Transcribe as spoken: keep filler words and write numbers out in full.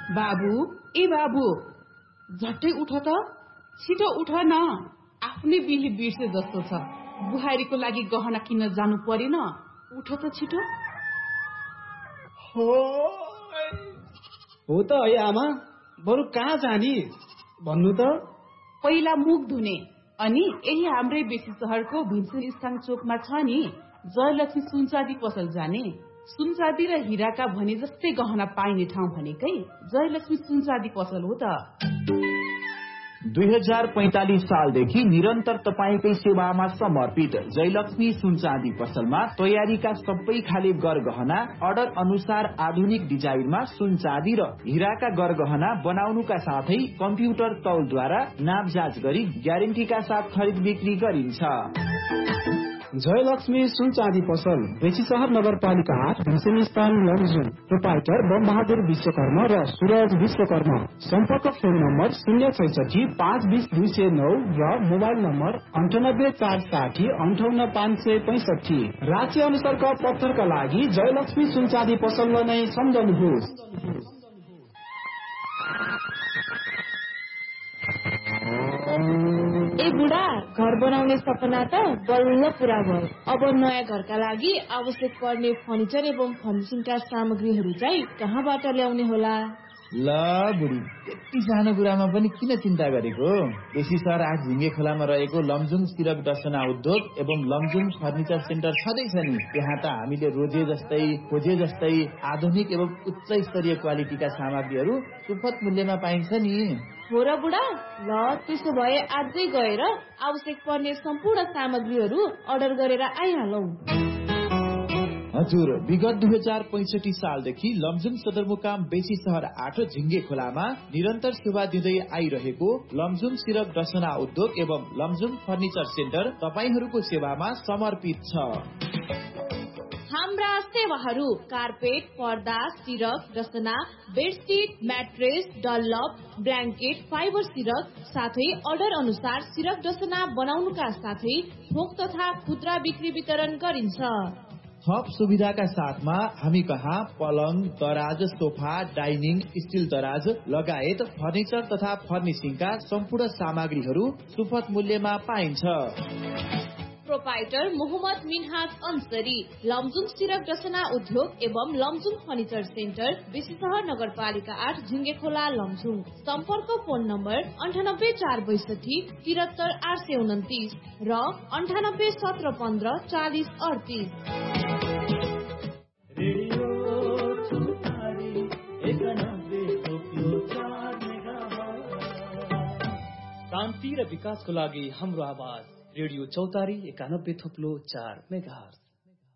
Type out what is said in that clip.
बाबु ए बाबु झट्टै उठ त, छिटो उठ न, आफ्नै बिली बिर्से जस्तो छ। बुहारीको लागि गहना किन्न जानु परेन, उठ त छिटो। हो हो त है आमा, बरु कहाँ जाने भन्नु त। पहिला मुख धुने, अनि यही हाम्रै बेसी सहरको भीमसेन स्थान चोकमा छ नि जयलक्ष्मी सुनचाँदी पसल जाने। सुनचाँदी र हिराका भने जस्तै गहना पाइने ठाउँ भनेकै जयलक्ष्मी सुनचाँदी पसल हो त। दुई हजार पैंतालीस सालदेखि निरन्तर तपाईकै सेवामा समर्पित जयलक्ष्मी सुनचाँदी पसलमा तयारीका सबै खाले गरगहना अर्डर अनुसार आधुनिक डिजाइनमा सुनचाँदी र हिराका गरगहना बनाउनुका साथै कम्प्युटर तौलद्वारा नापजाँच गरी ग्यारेन्टीका साथ खरिद बिक्री गरिन्छ। जयलक्ष्मी सुनचाँदी पसल, बेसी सहर नगरपालिका आठ, भीमसेन स्थान लमजुङ। प्रोपाइटर बमबहादुर विश्वकर्मा र सूरज विश्वकर्मा। सम्पर्क फोन नम्बर शून्य छैसठी पाँच बिस दुई सय नौ र मोबाइल नम्बर अन्ठानब्बे चार साठी अन्ठाउन्न पाँच सय पैंसठी। राशि अनुसारका पत्थरका लागि जयलक्ष्मी सुनचाँदी पसललाई नै सम्झनुहोस्। ए बुढा, घर बनाउने सपना त बल्ल पूरा भयो। अब नयाँ घरका लागि आवश्यक पर्ने फर्निचर एवं फर्निशिङका सामग्रीहरू चाहिँ कहाँबाट ल्याउने होला? ल बुढी, यति सानो कुरामा पनि किन चिन्ता गरेको? बेसी सहर आठ झिङ्गे खोलामा रहेको लमजुङ सिरक दर्शना उद्योग एवं लमजुङ फर्निचर सेन्टर छँदैछ नि। त्यहाँ त हामीले रोजे जस्तै खोजे जस्तै आधुनिक एवं उच्च स्तरीय क्वालिटीका सामग्रीहरू सुपथ मूल्यमा पाइन्छ नि। हो र बुढा, ल त्यसो भए आजै गएर आवश्यक पर्ने सम्पूर्ण सामग्रीहरू अर्डर गरेर आइहालौ। हजुर, विगत दुई हजार पैंसठी सालदेखि लमजुङ सदरमुकाम बेसी सहर आठ झिङ्गे खोलामा निरन्तर सेवा दिँदै आइरहेको लमजुङ सिरक दर्शना उद्योग एवं लमजुङ फर्निचर सेन्टर तपाईहरूको सेवामा समर्पित छ। हाम्रा सेवाहरू कार्पेट, पर्दा, सिरक, रसना, bedsheet, mattress, Dunlop, blanket, fibre सिरक, साथै अर्डर अनुसार सिरक रसना बनाउनुका साथै थोक तथा खुद्रा बिक्री वितरण गरिन्छ। थप सुविधाका साथमा हामी कहाँ पलङ, दराज, सोफा, डाइनिङ, स्टिल दराज लगायत फर्निचर तथा फर्निशिङका सम्पूर्ण सामग्रीहरू सुपथ मूल्यमा पाइन्छ। प्रोपाइटर मोहम्मद मिनहाज अंसरी, लमजुङ सिरक रसना उद्योग एवं लमजुङ फर्निचर सेन्टर, बेसी सहर नगरपालिका आठ, झिङ्गे खोला, लमजुङ। सम्पर्क फोन नम्बर अन्ठानब्बे चार बैसठी तिहत्तर आठ सय उन्तिस र अन्ठानब्बे सत्र पन्ध्र चालिस अडतिस। शान्ति र विकासको लागि हाम्रो आवाज रेडियो चौतारी एकानब्बे थोप्लो चार मेगाहर्ज।